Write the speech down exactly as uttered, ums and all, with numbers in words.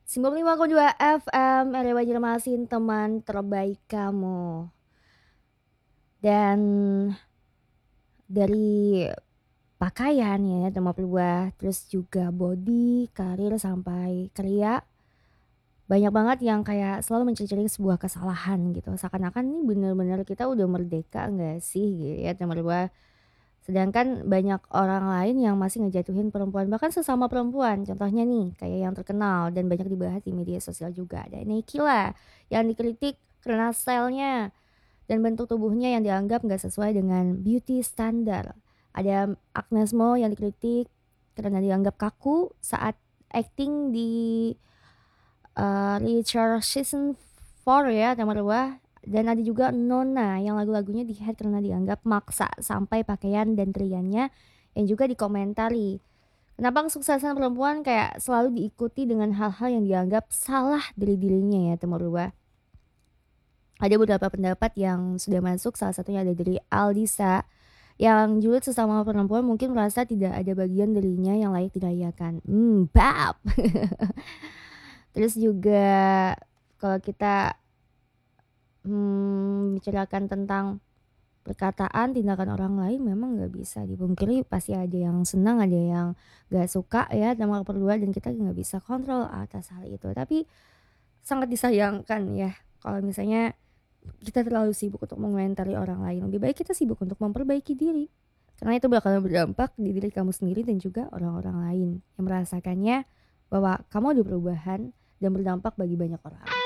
sembilan puluh lima koma dua F M R W Banjarmasin, teman terbaik kamu. Dan dari pakaian ya, tema berubah, terus juga body, karir sampai kriya, banyak banget yang kayak selalu mencari-cari sebuah kesalahan gitu. Seakan-akan nih bener-bener kita udah merdeka nggak sih gitu ya, tema berubah. Sedangkan banyak orang lain yang masih ngejatuhin perempuan, bahkan sesama perempuan. Contohnya nih, kayak yang terkenal dan banyak dibahas di media sosial juga. Ada Naikila yang dikritik karena stylenya dan bentuk tubuhnya yang dianggap nggak sesuai dengan beauty standar. Ada Agnes Mo yang dikritik karena dianggap kaku saat acting di uh, Richard Season empat ya, tema dua. Dan ada juga Nona yang lagu-lagunya di-hate karena dianggap maksa sampai pakaian dan tariannya yang juga dikomentari. Kenapa kesuksesan perempuan kayak selalu diikuti dengan hal-hal yang dianggap salah dari dirinya ya, tema dua. Ada beberapa pendapat yang sudah masuk, salah satunya ada dari Aldisa yang julid sesama perempuan mungkin merasa tidak ada bagian dirinya yang layak dirayakan. Hmm, bab. Terus juga kalau kita hmm, bicarakan tentang perkataan, tindakan orang lain memang nggak bisa dipungkiri pasti ada yang senang, ada yang nggak suka ya sama berdua, dan kita nggak bisa kontrol atas hal itu. Tapi sangat disayangkan ya kalau misalnya kita terlalu sibuk untuk mengomentari orang lain. Lebih baik kita sibuk untuk memperbaiki diri, karena itu bakal berdampak di diri kamu sendiri dan juga orang-orang lain yang merasakannya bahwa kamu ada perubahan dan berdampak bagi banyak orang.